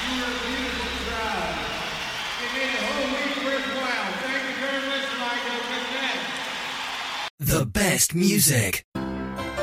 You're a beautiful crowd. You made the whole week worthwhile. Thank you very much, Lido. Good night. The best music.